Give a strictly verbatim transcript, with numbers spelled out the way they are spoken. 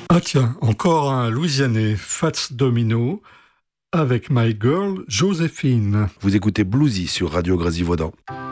Ah tiens, encore un Louisianais, Fats Domino, avec My Girl Joséphine. Vous écoutez Bluesy sur Radio Grésivaudan.